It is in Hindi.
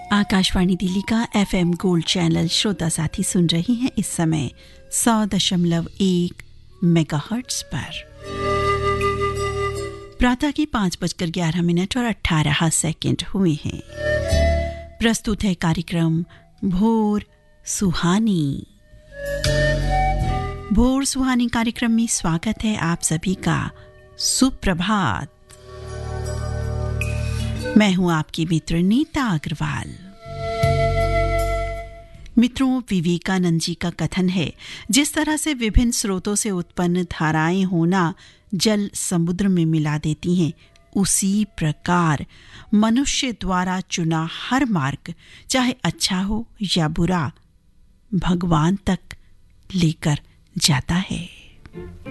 आकाशवाणी दिल्ली का FM गोल्ड चैनल श्रोता साथी सुन रही हैं इस समय 100.1 मेगाहर्ट्ज पर। प्रातः के 5:11 और 18 सेकंड हुए हैं। प्रस्तुत है कार्यक्रम भोर सुहानी। भोर सुहानी कार्यक्रम में स्वागत है आप सभी का। सुप्रभात। मैं हूं आपकी मित्र नीता अग्रवाल। मित्रों, विवेकानंद जी का कथन है, जिस तरह से विभिन्न स्रोतों से उत्पन्न धाराएं होना जल समुद्र में मिला देती हैं, उसी प्रकार मनुष्य द्वारा चुना हर मार्ग, चाहे अच्छा हो या बुरा, भगवान तक लेकर जाता है।